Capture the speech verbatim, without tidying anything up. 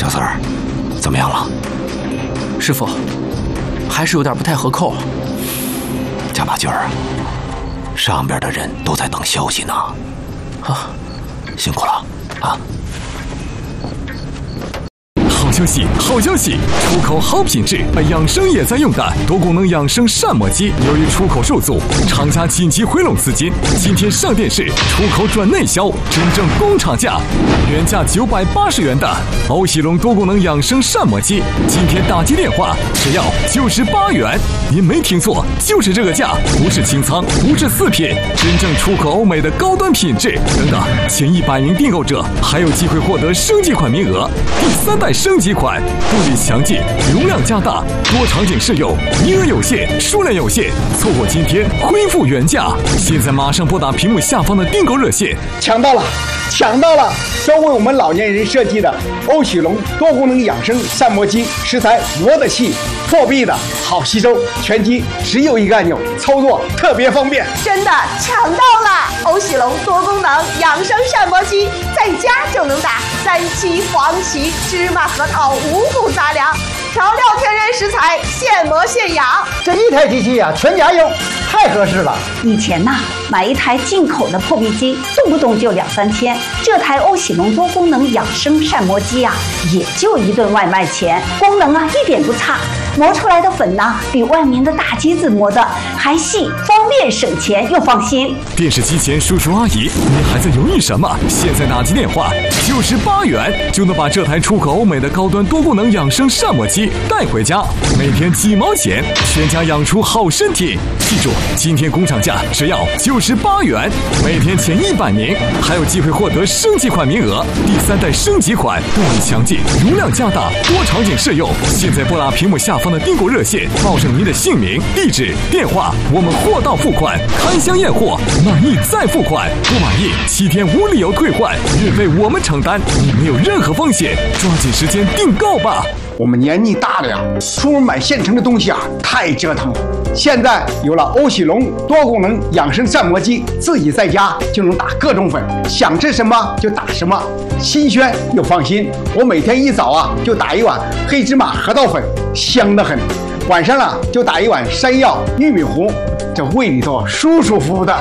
小四儿，怎么样了？ 师傅，还是有点不太合扣。 加把劲儿啊！上边的人都在等消息呢。 啊， 辛苦了啊！ 好消息，好消息！出口好品质，养生也在用的多功能养生膳魔鸡，由于出口受阻，厂家紧急回笼资金，今天上电视，出口转内销，真正工厂价，原价九百八十元的欧喜龙多功能养生膳魔鸡，今天打击电话只要九十八元。您没听错，就是这个价，不是清仓，不是次品，真正出口欧美的高端品质。等等，前一百名订购者还有机会获得升级款名额，第三代升级款，步履强劲，容量加大，多场景适用，名额有限，数量有限，错过今天恢复原价。现在马上拨打屏幕下方的订购热线， 抢到了，抢到了！专为我们老年人设计的欧喜龙多功能养生膳魔鸡，食材磨得细，破壁的，好吸收，全机只有一个按钮，操作特别方便。 真的抢到了！欧喜龙多功能养生膳魔鸡，在家就能打三七、黄芪、芝麻、核桃五谷杂粮，调料天然食材，现磨现养。 这一台机器啊，全家用，太合适了。 以前呐，买一台进口的破壁机，动不动就两三千。这台欧喜龙多功能养生膳魔鸡啊，也就一顿外卖钱，功能啊一点不差。磨出来的粉呢，比外面的大机子磨的还细，方便省钱又放心。 电视机前叔叔阿姨，你还在犹豫什么？现在打击电话，九十八元就能把这台出口欧美的高端多功能养生膳魔鸡带回家，每天几毛钱，全家养出好身体。记住，今天工厂价只要九十八元，每天前一百名还有机会获得升级款名额，第三代升级款，动力强劲，容量加大，多场景适用。现在拨打屏幕下方的订购热线，报上您的姓名、地址、电话，我们货到付款，开箱验货，满意再付款，不满意七天无理由退换，运费我们承担，你没有任何风险，抓紧时间订购吧。 我们年纪大了呀，出门买现成的东西啊，太折腾了。现在有了欧喜龙多功能养生膳魔鸡，自己在家就能打各种粉，想吃什么就打什么，新鲜又放心。我每天一早啊就打一碗黑芝麻核桃粉，香得很。晚上了就打一碗山药玉米糊，这胃里头舒舒服服的。